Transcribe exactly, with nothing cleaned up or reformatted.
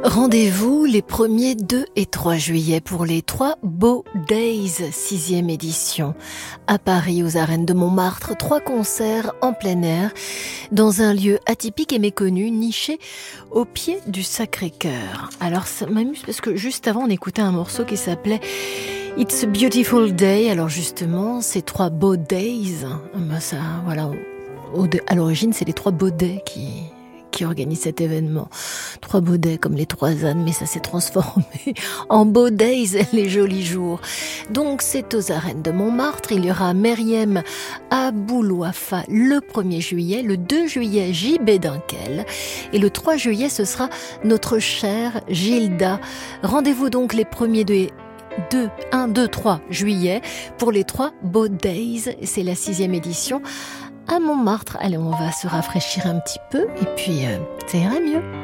Rendez-vous les premiers deux et trois juillet pour les trois Beaux Days, sixième édition. À Paris, aux arènes de Montmartre, trois concerts en plein air, dans un lieu atypique et méconnu, niché au pied du Sacré-Cœur. Alors ça m'amuse parce que juste avant, on écoutait un morceau qui s'appelait It's a Beautiful Day. Alors justement, ces trois Beaux Days, ben ça, voilà, au, à l'origine, c'est les trois Baudets qui... qui organise cet événement. Trois Baudets comme les trois ânes, mais ça s'est transformé en Beaux Days, les jolis jours. Donc c'est aux arènes de Montmartre. Il y aura Meriem Aboulouafa le premier juillet, le deux juillet J B Dunkel et le trois juillet ce sera notre chère Gilda. Rendez-vous donc les premiers deux deux, un, deux, trois juillet pour les trois Beaux Days. C'est la sixième édition à Montmartre. Allez, on va se rafraîchir un petit peu et puis euh, ça ira mieux.